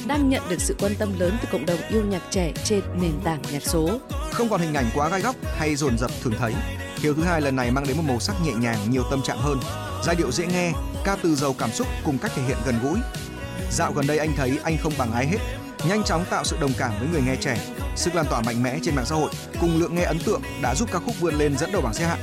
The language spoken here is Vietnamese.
đang nhận được sự quan tâm lớn từ cộng đồng yêu nhạc trẻ trên nền tảng nhạc số. Không còn hình ảnh quá gai góc hay dồn dập thường thấy. Hiếu thứ hai lần này mang đến một màu sắc nhẹ nhàng, nhiều tâm trạng hơn, giai điệu dễ nghe, ca từ giàu cảm xúc cùng cách thể hiện gần gũi. Dạo gần đây anh thấy anh không bằng ai hết, nhanh chóng tạo sự đồng cảm với người nghe trẻ. Sức lan tỏa mạnh mẽ trên mạng xã hội cùng lượng nghe ấn tượng đã giúp ca khúc vươn lên dẫn đầu bảng xếp hạng